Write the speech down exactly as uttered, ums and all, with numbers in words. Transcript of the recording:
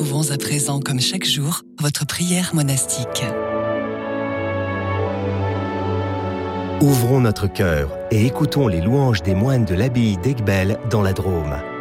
retrouvons à présent, comme chaque jour, votre prière monastique. Ouvrons notre cœur et écoutons les louanges des moines de l'abbaye d'Aiguebelle dans la Drôme.